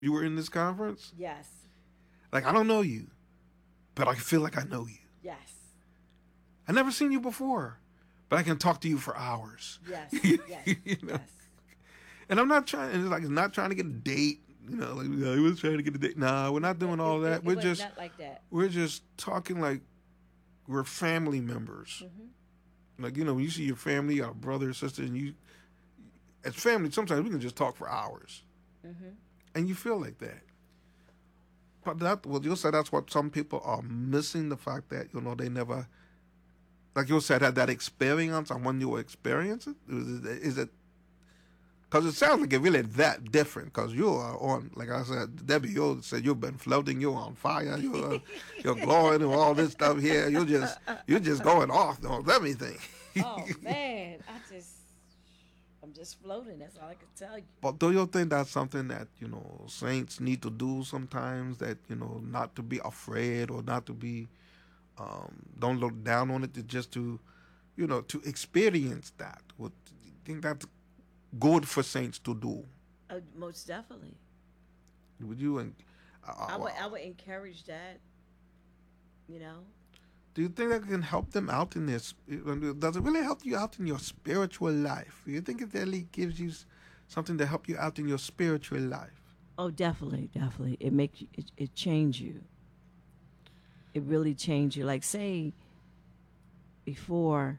You were in this conference? Yes. Like, I don't know you, but I feel like I know you. Yes. I never seen you before, but I can talk to you for hours. Yes. Yes. You know? Yes. And I'm not trying, and it's like, not trying to get a date. You know, like, I was trying to get a date. Nah, we're not doing all that. It was not like that. We're just talking like we're family members. Like, you know, when you see your family, your brother or sister, and you, as family, sometimes we can just talk for hours. And you feel like that. But that, well, you'll say that's what some people are missing, the fact that, you know, they never, like you said, had that experience. And when you experience it, is it, because it sounds like it really that different, because you are on, like I said, Debbie, you said you've been floating, you're on fire, you're glowing and all this stuff here. You're just going off on everything. Oh man, I'm just floating. That's all I can tell you. But do you think that's something that, you know, saints need to do sometimes, that, you know, not to be afraid or not to be, don't look down on it, to just to, you know, to experience that? Would you think that's good for saints to do? Most definitely. Would you? And I would encourage that. You know. do you think that can help them out in this? Does it really help you out in your spiritual life? Do you think it really gives you something to help you out in your spiritual life? Oh, definitely, definitely. It makes you, it change you. It really change you. Like, say before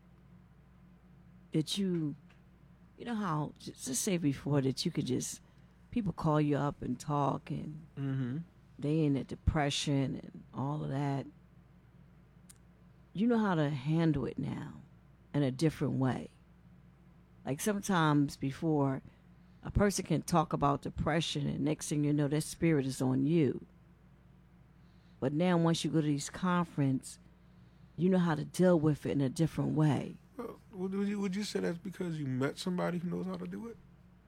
that you know how, just say before that you could just, people call you up and talk, and they in a depression and all of that. You know how to handle it now in a different way. Like, sometimes before, a person can talk about depression, and next thing you know, that spirit is on you. But now, once you go to these conference, you know how to deal with it in a different way. Well, would you say that's because you met somebody who knows how to do it?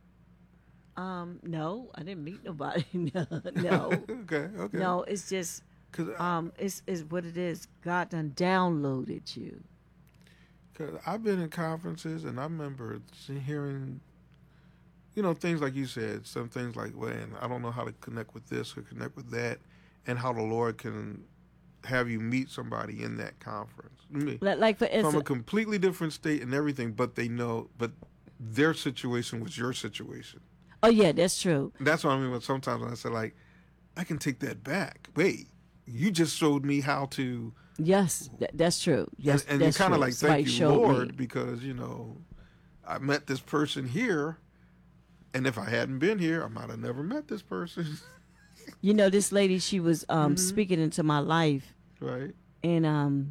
No, I didn't meet nobody. No. Okay. No, it's just, Cause it's what it is. God done downloaded you. Cause I've been in conferences and I remember hearing, you know, things like you said. Some things like, "Man, I don't know how to connect with this or connect with that," and how the Lord can have you meet somebody in that conference. Like for instance, from a completely different state and everything, but but their situation was your situation. oh yeah, that's true. That's what I mean. When sometimes when I say, like, I can take that back. Wait, you just showed me how to. Yes, that's true. Yes, and that's you kind of true. like, Somebody thank you, showed Lord, me. because, you know, I met this person here, and if I hadn't been here, I might have never met this person. You know, this lady, she was speaking into my life, Right. and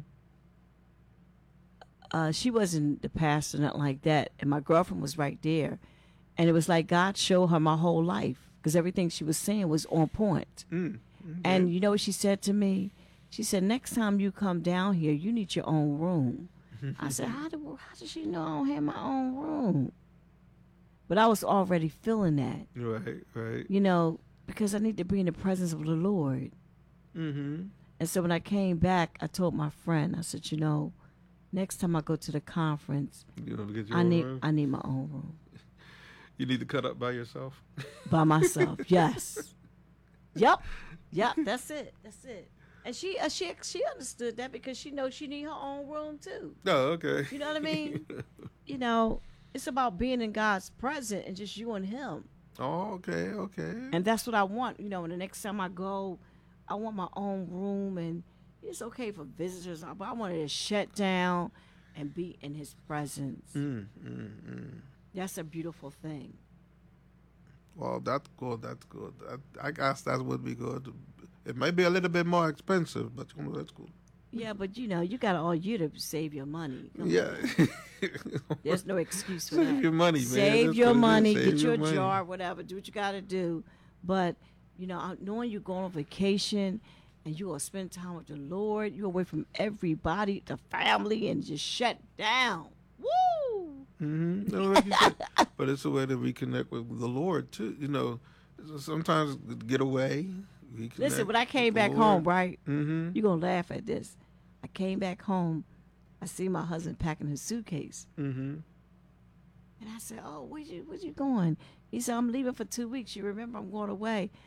she wasn't the pastor, nothing like that. And my girlfriend was right there, and it was like God showed her my whole life, because everything she was saying was on point. Okay. And you know what she said to me? She said, "Next time you come down here, you need your own room." I said, how does she know I don't have my own room? But I was already feeling that, Right. you know, because I need to be in the presence of the Lord. Mm-hmm. And so when I came back, I told my friend, I said, you know, next time I go to the conference, You know, to get your I own need room. I need my own room You need to cut up by yourself. by myself. Yes. Yep. That's it. And she understood that, because she knows she need her own room too. Oh, okay. You know what I mean? You know, it's about being in God's presence and just you and Him. Oh, okay. And that's what I want. You know, and the next time I go, I want my own room, and it's okay for visitors, but I want it to shut down and be in His presence. That's a beautiful thing. Well, that's good. I guess that would be good. It may be a little bit more expensive, but, you know, that's good. Yeah, but you know, you got all year to save your money. Come Yeah. on. There's no excuse for Save that. your money, man. Save That's your what it is. money, Save get your your money. jar, whatever. Do what you got to do. But, you know, knowing you're going on vacation and you're going to spend time with the Lord, you're away from everybody, the family, and just shut down. Woo! Mm-hmm. No, like you said, but it's a way to reconnect with the Lord too. You know, sometimes get away. Listen, when I came back home, right? Mm-hmm. You're going to laugh at this. I came back home. I see my husband packing his suitcase. Mm-hmm. And I said, "Oh, where you going?" He said, "I'm leaving for 2 weeks. You remember I'm going away."